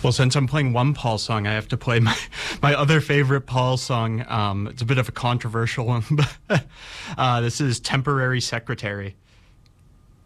Well, since I'm playing one Paul song, I have to play my other favorite Paul song. It's a bit of a controversial one, but this is Temporary Secretary.